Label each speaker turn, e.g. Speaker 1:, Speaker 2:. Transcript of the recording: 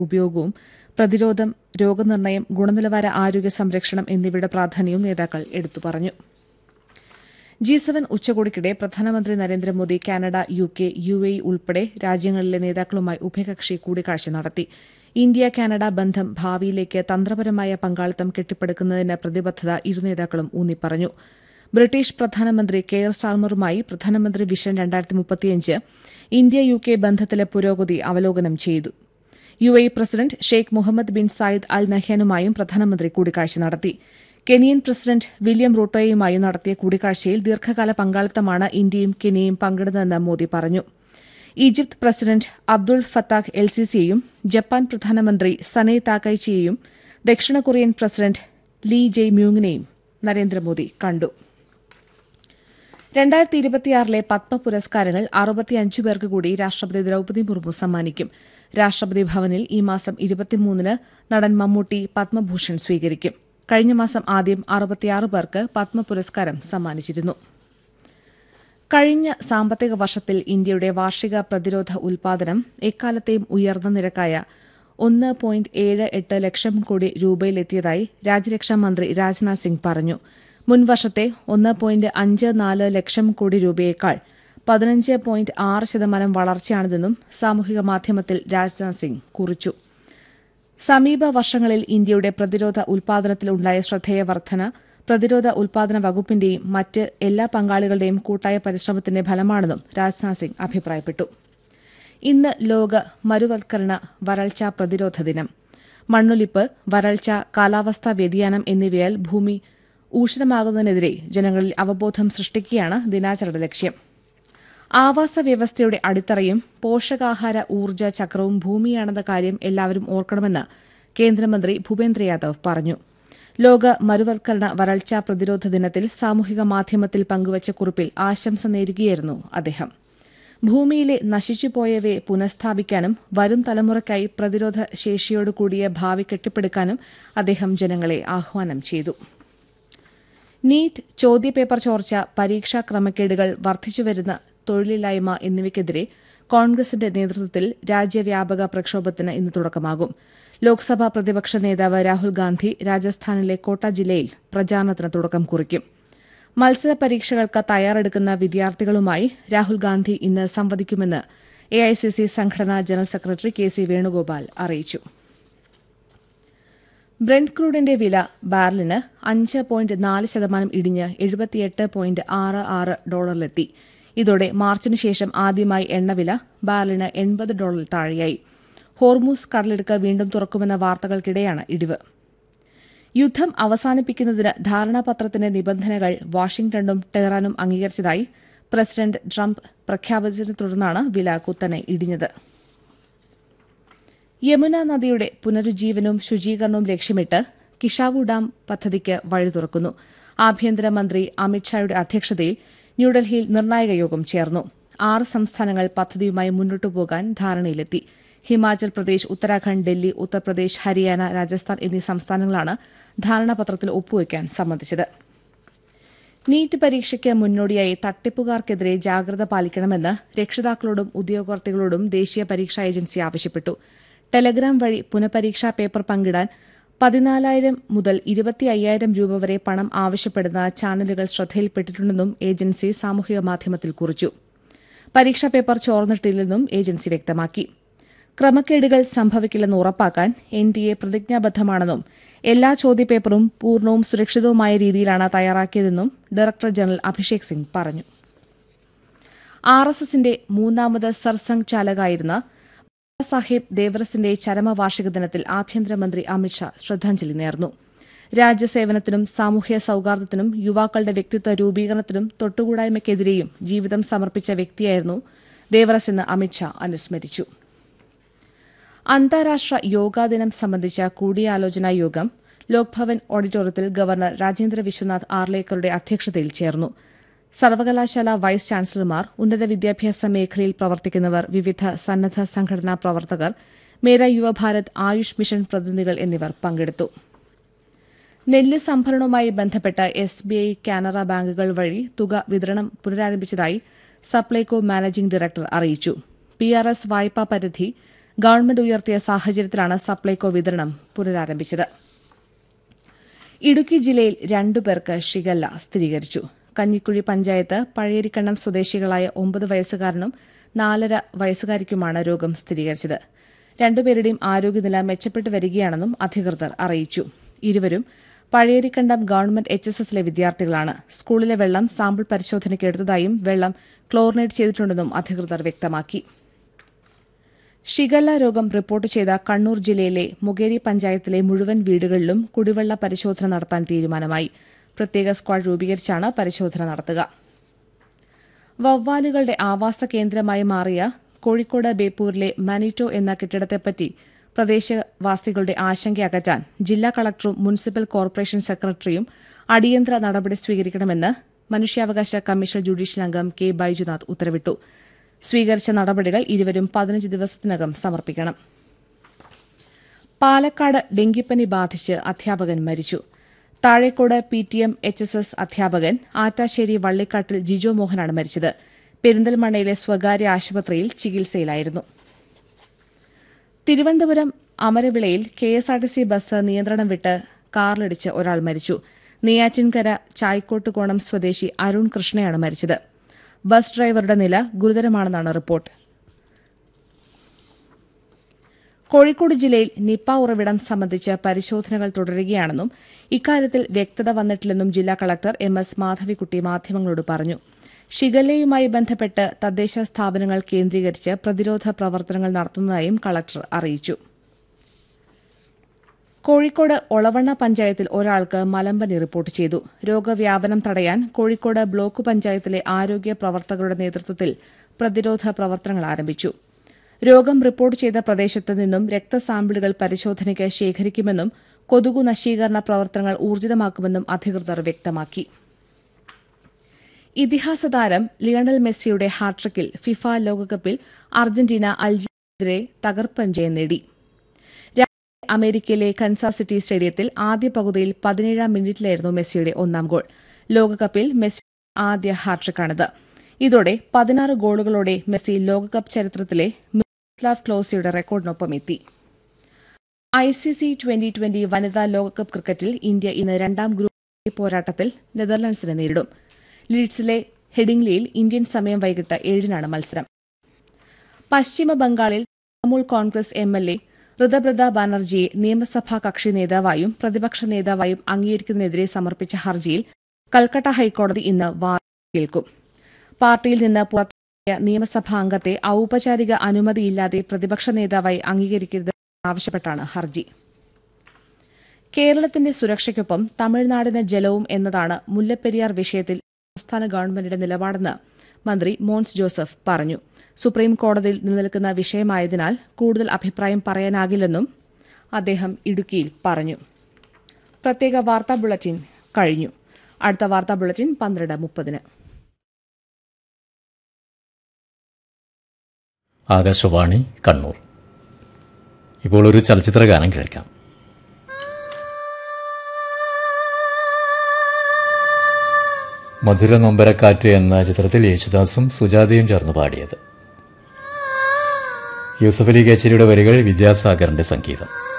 Speaker 1: ഉപയോഗവും പ്രതിരോധം, രോഗനിർണയം, ഗുണനിലവാര ആരോഗ്യ സംരക്ഷണം എന്നിവയുടെ പ്രാധാന്യവും നേതാക്കൾ എടുത്തു പറഞ്ഞു. G7 ഉച്ചകോടിക്കിടെ പ്രധാനമന്ത്രി നരേന്ദ്രമോദി കാനഡ, UK, UAE ഉൾപ്പെടെ രാജ്യങ്ങളിലെ നേതാക്കളുമായി ഉഭയകക്ഷി കൂടിക്കാഴ്ച നടത്തി. ഇന്ത്യ കാനഡ ബന്ധം ഭാവിയിലേക്ക് തന്ത്രപരമായ പങ്കാളിത്തം കെട്ടിപ്പടുക്കുന്നതിന് പ്രതിബദ്ധത ഇരു നേതാക്കളും ഊന്നിപ്പറഞ്ഞു. ബ്രിട്ടീഷ് പ്രധാനമന്ത്രി കെയർ സ്റ്റാർമറുമായി പ്രധാനമന്ത്രി വിഷൻ 2035 ഇന്ത്യ-UK ബന്ധത്തിലെ പുരോഗതി അവലോകനം ചെയ്തു. UAE president Sheikh Muhammad bin Zayed Al നഹ്യാനുമായും പ്രധാനമന്ത്രി കൂടിക്കാഴ്ച നടത്തി. കെനിയൻ പ്രസിഡന്റ് വില്യം റൂട്ടോയുമായും നടത്തിയ കൂടിക്കാഴ്ചയിൽ ദീർഘകാല പങ്കാളിത്തമാണ് ഇന്ത്യയും കെനിയയും പങ്കിടുന്നതെന്ന് മോദി പറഞ്ഞു. Egypt president Abdul Fattah എൽ-സിസിയെയും Japan പ്രധാനമന്ത്രി സനെ താക്കൈച്ചിയെയും ദക്ഷിണ കൊറിയൻ പ്രസിഡന്റ് ലീ ജെയ് മ്യൂങ്ങിനെയും നരേന്ദ്രമോദി കണ്ടു. 2026 പത്മ പുരസ്കാരങ്ങൾ 65 പേർക്ക് കൂടി രാഷ്ട്രപതി ദ്രൌപദി മുർമു സമ്മാനിക്കും. രാഷ്ട്രപതി ഭവനിൽ ഈ മാസം 23-ന് നടൻ മമ്മൂട്ടി പത്മഭൂഷൺ സ്വീകരിക്കും. കഴിഞ്ഞ മാസം ആദ്യം 66 പേർക്ക് പത്മ പുരസ്കാരം സമ്മാനിച്ചിരുന്നു. കഴിഞ്ഞ സാമ്പത്തിക വർഷത്തിൽ ഇന്ത്യയുടെ വാർഷിക പ്രതിരോധ ഉൽപാദനം എക്കാലത്തെയും ഉയർന്ന നിരക്കായ 1.78 ലക്ഷം കോടി രൂപയിലെത്തിയതായി രാജ്യരക്ഷാമന്ത്രി രാജ്നാഥ് സിംഗ് പറഞ്ഞു. മുൻവർഷത്തെ 1.54 ലക്ഷം കോടി രൂപയേക്കാൾ 15.6% വളർച്ചയാണിതെന്നും സാമൂഹിക മാധ്യമത്തിൽ രാജ്നാഥ് സിംഗ് കുറിച്ചു. സമീപ വർഷങ്ങളിൽ ഇന്ത്യയുടെ പ്രതിരോധ ഉൽപാദനത്തിലുണ്ടായ ശ്രദ്ധേയ വർധന പ്രതിരോധ ഉൽപാദന വകുപ്പിന്റെയും മറ്റ് എല്ലാ പങ്കാളികളുടെയും കൂട്ടായ പരിശ്രമത്തിന്റെ ഫലമാണെന്നും രാജ്നാഥ് സിംഗ് അഭിപ്രായപ്പെട്ടു. ഇന്ന് ലോക മരുവൽക്കരണ വരൾച്ച പ്രതിരോധ ദിനം. മണ്ണൊലിപ്പ്, വരൾച്ച, കാലാവസ്ഥാ വ്യതിയാനം എന്നിവയാൽ ഭൂമി ഊഷ്ണമാകുന്നതിനെതിരെ ജനങ്ങളിൽ അവബോധം സൃഷ്ടിക്കുകയാണ് ദിനാചരണ ലക്ഷ്യം. ആവാസ വ്യവസ്ഥയുടെ അടിത്തറയും പോഷകാഹാര ഊർജ്ജ ചക്രവും ഭൂമിയാണെന്ന കാര്യം എല്ലാവരും ഓർക്കണമെന്ന് കേന്ദ്രമന്ത്രി ഭൂപേന്ദ്ര യാദവ് പറഞ്ഞു. ലോക മരുവൽക്കരണ വരൾച്ച പ്രതിരോധ ദിനത്തിൽ സാമൂഹിക മാധ്യമത്തിൽ പങ്കുവച്ച കുറിപ്പിൽ ആശംസ നേരുകയായിരുന്നു അദ്ദേഹം. ഭൂമിയിലെ നശിച്ചുപോയവയെ പുനഃസ്ഥാപിക്കാനും വരും തലമുറയ്ക്കായി പ്രതിരോധ ശേഷിയോടുകൂടിയ ഭാവി കെട്ടിപ്പടുക്കാനും അദ്ദേഹം ജനങ്ങളെ ആഹ്വാനം ചെയ്തു. നീറ്റ്, ചോദ്യപേപ്പർ ചോർച്ച, പരീക്ഷാ ക്രമക്കേടുകൾ, വർദ്ധിച്ചുവരുന്ന തൊഴിലില്ലായ്മ എന്നിവയ്ക്കെതിരെ കോൺഗ്രസിന്റെ നേതൃത്വത്തിൽ രാജ്യവ്യാപക പ്രക്ഷോഭത്തിന് ഇന്ന് തുടക്കമാകും. ലോക്സഭാ പ്രതിപക്ഷ നേതാവ് രാഹുൽ ഗാന്ധി രാജസ്ഥാനിലെ കോട്ട ജില്ലയിൽ പ്രചാരണത്തിന് തുടക്കം കുറിക്കും. മത്സര പരീക്ഷകൾക്ക് തയ്യാറെടുക്കുന്ന വിദ്യാർത്ഥികളുമായി രാഹുൽ ഗാന്ധി ഇന്ന് സംവദിക്കുമെന്ന് AICC സംഘടനാ ജനറൽ സെക്രട്ടറി KC വേണുഗോപാൽ അറിയിച്ചു. ബ്രെന്റ് ക്രൂഡിന്റെ വില ബാരലിന് 5.4% ഇടിഞ്ഞ് $78.66 ഇതോടെ മാർച്ചിനു ശേഷം ആദ്യമായി എണ്ണവില ബാരലിന് $80 താഴെയായി. ഹോർമൂസ് കടലിടുക്ക് വീണ്ടും തുറക്കുമെന്ന വാർത്തകൾക്കിടെയാണ് ഇടിവ്. യുദ്ധം അവസാനിപ്പിക്കുന്നതിന് ധാരണാപത്രത്തിന്റെ നിബന്ധനകൾ വാഷിംഗ്ടണും ടെഹ്റാനും അംഗീകരിച്ചതായി പ്രസിഡന്റ് ട്രംപ് പ്രഖ്യാപിച്ചതിനെ തുടർന്നാണ് വില കുത്തനെ ഇടിഞ്ഞത്. യമുന നദിയുടെ പുനരുജ്ജീവനവും ശുചീകരണവും ലക്ഷ്യമിട്ട് കിഷാവു ഡാം പദ്ധതിക്ക് വഴി തുറക്കുന്നു. ആഭ്യന്തരമന്ത്രി അമിത്ഷായുടെ അധ്യക്ഷതയിൽ ന്യൂഡൽഹിയിൽ നിർണായക യോഗം ചേർന്നു. 6 സംസ്ഥാനങ്ങൾ പദ്ധതിയുമായി മുന്നോട്ടു പോകാൻ ധാരണയിലെത്തി. ഹിമാചൽ പ്രദേശ്, ഉത്തരാഖണ്ഡ്, ഡൽഹി, ഉത്തർപ്രദേശ്, ഹരിയാന, രാജസ്ഥാൻ എന്നീ സംസ്ഥാനങ്ങളാണ് ധാരണാപത്രത്തിൽ ഒപ്പുവയ്ക്കാൻ സമ്മതിച്ചത്. നീറ്റ് പരീക്ഷയ്ക്ക് മുന്നോടിയായി തട്ടിപ്പുകാർക്കെതിരെ ജാഗ്രത പാലിക്കണമെന്ന് രക്ഷിതാക്കളോടും ഉദ്യോഗാർത്ഥികളോടും ദേശീയ പരീക്ഷാ ഏജൻസി ആവശ്യപ്പെട്ടു. ടെലഗ്രാം വഴി പുനഃപരീക്ഷാ പേപ്പർ പങ്കിടാൻ 14,000 മുതൽ 25,000 രൂപ വരെ പണം ആവശ്യപ്പെടുന്ന ചാനലുകൾ ശ്രദ്ധയിൽപ്പെട്ടിട്ടുണ്ടെന്നും ഏജൻസി സാമൂഹിക മാധ്യമത്തിൽ കുറിച്ചു. പരീക്ഷാ പേപ്പർ ചോർന്നിട്ടില്ലെന്നും ഏജൻസി വ്യക്തമാക്കി. ക്രമക്കേടുകൾ സംഭവിക്കില്ലെന്ന് ഉറപ്പാക്കാൻ NTA പ്രതിജ്ഞാബദ്ധമാണെന്നും എല്ലാ ചോദ്യപേപ്പറും പൂർണ്ണവും സുരക്ഷിതവുമായ രീതിയിലാണ് തയ്യാറാക്കിയതെന്നും ഡയറക്ടർ ജനറൽ അഭിഷേക് സിംഗ് പറഞ്ഞു. RSSന്റെ മൂന്നാമത് സർസംഘ് ചാലകായിരുന്ന സാഹിബ് ദേവറസിന്റെ ചരമവാർഷിക ദിനത്തിൽ ആഭ്യന്തരമന്ത്രി അമിത്ഷാ ശ്രദ്ധാഞ്ജലി നേർന്നു. രാജ്യസേവനത്തിനും സാമൂഹ്യ സൌഹാർദ്ദത്തിനും യുവാക്കളുടെ വ്യക്തിത്വ രൂപീകരണത്തിനും തൊട്ടുകൂടായ്മയ്ക്കെതിരെയും ജീവിതം സമർപ്പിച്ച വ്യക്തിയായിരുന്നു ദേവറസ് എന്ന് അമിത്ഷാ അനുസ്മരിച്ചു. അന്താരാഷ്ട്ര യോഗാ ദിനം സംബന്ധിച്ച കൂടിയാലോചനാ യോഗം ലോക്ഭവൻ ഓഡിറ്റോറിയത്തിൽ ഗവർണർ രാജേന്ദ്ര വിശ്വനാഥ് ആർലേക്കറുടെ അധ്യക്ഷതയിൽ ചേർന്നു. സർവകലാശാല വൈസ് ചാൻസലർമാർ, ഉന്നത വിദ്യാഭ്യാസ മേഖലയിൽ പ്രവർത്തിക്കുന്നവർ, വിവിധ സന്നദ്ധ സംഘടനാ പ്രവർത്തകർ, മേര യുവഭാരത്, ആയുഷ് മിഷൻ പ്രതിനിധികൾ എന്നിവർ പങ്കെടുത്തു. നെല്ല് സംഭരണവുമായി ബന്ധപ്പെട്ട് SBI, കാനറ ബാങ്കുകൾ വഴി തുക വിതരണം പുനരാരംഭിച്ചതായി സപ്ലൈകോ മാനേജിംഗ് ഡയറക്ടർ അറിയിച്ചു. PRS വായ്പാ പരിധി ഗവൺമെന്റ് ഉയർത്തിയ സാഹചര്യത്തിലാണ് സപ്ലൈകോ വിതരണം പുനരാരംഭിച്ചത്. ഇടുക്കി ജില്ലയിൽ 2 പേർക്ക് ഷിഗല്ല സ്ഥിരീകരിച്ചു. കഞ്ഞിക്കുഴി പഞ്ചായത്ത് പഴയരിക്കണ്ടം സ്വദേശികളായ 9 വയസ്സുകാരനും 4.5 വയസ്സുകാരിക്കുമാണ് രോഗം സ്ഥിരീകരിച്ചത്. 2 പേരുടെയും ആരോഗ്യനില മെച്ചപ്പെട്ടു വരികയാണെന്നും അധികൃതർ അറിയിച്ചു. ഇരുവരും പഴയരിക്കണ്ടം ഗവൺമെന്റ് HSSലെ വിദ്യാർത്ഥികളാണ്. സ്കൂളിലെ വെള്ളം സാമ്പിൾ പരിശോധനയ്ക്ക് എടുത്തതായും വെള്ളം ക്ലോറിനേറ്റ് ചെയ്തിട്ടുണ്ടെന്നും അധികൃതർ വ്യക്തമാക്കി. ഷിഗല്ല രോഗം റിപ്പോർട്ട് ചെയ്ത കണ്ണൂർ ജില്ലയിലെ മുകേരി പഞ്ചായത്തിലെ മുഴുവൻ വീടുകളിലും കുടിവെള്ള പരിശോധന നടത്താൻ തീരുമാനമായി. പ്രത്യേക സ്ക്വാഡ് രൂപീകരിച്ചാണ് പരിശോധന നടത്തുക. വവ്വാലുകളുടെ ആവാസ കേന്ദ്രമായി മാറിയ കോഴിക്കോട് ബേപ്പൂരിലെ മാനിറ്റോ എന്ന കെട്ടിടത്തെപ്പറ്റി പ്രദേശവാസികളുടെ ആശങ്ക അകറ്റാൻ ജില്ലാ കളക്ടറും മുനിസിപ്പൽ കോർപ്പറേഷൻ സെക്രട്ടറിയും അടിയന്തര നടപടി സ്വീകരിക്കണമെന്ന് മനുഷ്യാവകാശ കമ്മീഷൻ ജുഡീഷ്യൽ അംഗം കെ ബൈജുനാഥ് ഉത്തരവിട്ടു. സ്വീകരിച്ച നടപടികൾ ഇരുവരും 15 ദിവസത്തിനകം സമർപ്പിക്കണം. പാലക്കാട് ഡെങ്കിപ്പനി ബാധിച്ച് അധ്യാപകൻ മരിച്ചു. താഴേക്കോട് PTM HSS അധ്യാപകൻ ആറ്റാശ്ശേരി വള്ളിക്കാട്ടിൽ ജിജോ മോഹനാണ് മരിച്ചത്. പെരിന്തൽമണ്ണയിലെ സ്വകാര്യ ആശുപത്രിയിൽ ചികിത്സയിലായിരുന്നു. തിരുവനന്തപുരം അമരവിളയിൽ KSRTC ബസ് നിയന്ത്രണം വിട്ട് കാറിലിടിച്ച് ഒരാൾ മരിച്ചു. നെയ്യാറ്റിൻകര ചായ്ക്കോട്ടുകോണം സ്വദേശി അരുൺ കൃഷ്ണയാണ് മരിച്ചത്. ബസ് ഡ്രൈവറുടെ നില ഗുരുതരമാണെന്നാണ് റിപ്പോർട്ട്. കോഴിക്കോട് ജില്ലയിൽ നിപ ഉറവിടം സംബന്ധിച്ച് പരിശോധനകൾ തുടരുകയാണെന്നും ഇക്കാര്യത്തിൽ വ്യക്തത വന്നിട്ടില്ലെന്നും ജില്ലാ കളക്ടർ MS മാധവിക്കുട്ടി മാധ്യമങ്ങളോട് പറഞ്ഞു. ഷിഗല്ലയുമായി ബന്ധപ്പെട്ട് തദ്ദേശ സ്ഥാപനങ്ങൾ കേന്ദ്രീകരിച്ച് പ്രതിരോധ പ്രവർത്തനങ്ങൾ നടത്തുന്നതായും കളക്ടർ അറിയിച്ചു. കോഴിക്കോട് ഒളവണ്ണ പഞ്ചായത്തിൽ ഒരാൾക്ക് മലമ്പനി റിപ്പോർട്ട് ചെയ്തു. രോഗവ്യാപനം തടയാൻ കോഴിക്കോട് ബ്ലോക്ക് പഞ്ചായത്തിലെ ആരോഗ്യ പ്രവർത്തകരുടെ നേതൃത്വത്തിൽ പ്രതിരോധ പ്രവർത്തനങ്ങൾ ആരംഭിച്ചു. രോഗം റിപ്പോർട്ട് ചെയ്ത പ്രദേശത്ത് നിന്നും രക്തസാമ്പിളുകൾ പരിശോധനയ്ക്ക് ശേഖരിക്കുമെന്നും കൊതുകു നശീകരണ പ്രവർത്തനങ്ങൾ ഊർജിതമാക്കുമെന്നും അധികൃതർ വ്യക്തമാക്കി. ഇതിഹാസ താരം ലിയണൽ മെസ്സിയുടെ ഹാട്രിക്കിൽ ഫിഫ ലോകകപ്പിൽ അർജന്റീന അൽജീരിയയ്ക്കെതിരെ തകർപ്പൻ ജയം നേടി. അമേരിക്കയിലെ കൻസാസ് സിറ്റി സ്റ്റേഡിയത്തിൽ ആദ്യ പകുതിയിൽ 17-ാം മിനിറ്റിലായിരുന്നു മെസ്സിയുടെ 1ാം ഗോൾ. ലോകകപ്പിൽ മെസ്സിയുടെ ആദ്യ ഹാട്രിക്കാണിത്. ഇതോടെ 16 ഗോളുകളോടെ മെസ്സി ലോകകപ്പ് ചരിത്രത്തിലെ മിറോസ്ലാവ് ക്ലോസയുടെ റെക്കോർഡിനൊപ്പം എത്തി. ICC 2020 വനിതാ ലോകകപ്പ് ക്രിക്കറ്റിൽ ഇന്ത്യ ഇന്ന് 2ാം ഗ്രൂപ്പ് പോരാട്ടത്തിൽ നെതർലൻഡ്സിനെ നേരിടും. ലീഡ്സിലെ ഹെഡിംഗ്ലിയിൽ ഇന്ത്യൻ സമയം വൈകിട്ട് 7-നാണ് മത്സരം. പശ്ചിമ ബംഗാളിൽ തൃണമൂൽ കോൺഗ്രസ് MLA ഋതബ്രത ബാനർജിയെ നിയമസഭാ കക്ഷി നേതാവായും പ്രതിപക്ഷ നേതാവായും അംഗീകരിക്കുന്നതിനെതിരെ സമർപ്പിച്ച ഹർജിയിൽ കൽക്കട്ട ഹൈക്കോടതി ഇന്ന് വാദം കേൾക്കും. പാർട്ടിയിൽ നിന്ന് പുറത്താക്കിയ നിയമസഭാ അംഗത്തെ ഔപചാരിക അനുമതിയില്ലാതെ പ്രതിപക്ഷ നേതാവായി അംഗീകരിക്കരുതെന്നാവശ്യപ്പെട്ടാണ് ഹർജി. കേരളത്തിന്റെ സുരക്ഷയ്ക്കൊപ്പം തമിഴ്നാടിന് ജലവും എന്നതാണ് മുല്ലപ്പെരിയാർ വിഷയത്തിൽ സംസ്ഥാന ഗവൺമെന്റിന്റെ നിലപാടെന്ന് മന്ത്രി മോൻസ് ജോസഫ് പറഞ്ഞു. സുപ്രീം കോടതിയിൽ നിലനിൽക്കുന്ന വിഷയമായതിനാൽ കൂടുതൽ അഭിപ്രായം പറയാനാകില്ലെന്നും അദ്ദേഹം ഇടുക്കിയിൽ പറഞ്ഞു. പ്രത്യേക വാർത്താ ബുള്ളറ്റിൻ കഴിഞ്ഞു. അടുത്ത വാർത്താ ബുള്ളറ്റിൻ 12:30.
Speaker 2: ആകാശവാണി കണ്ണൂർ. ഇപ്പോൾ ഒരു ചലച്ചിത്ര ഗാനം കേൾക്കാം. മധുര നൊമ്പരക്കാറ്റ് എന്ന ചിത്രത്തിൽ യേശുദാസും സുജാതയും ചേർന്ന് പാടിയത്. യൂസഫ് അലി കേച്ചേരിയുടെ വരികൾ, വിദ്യാസാഗറിന്റെ സംഗീതം.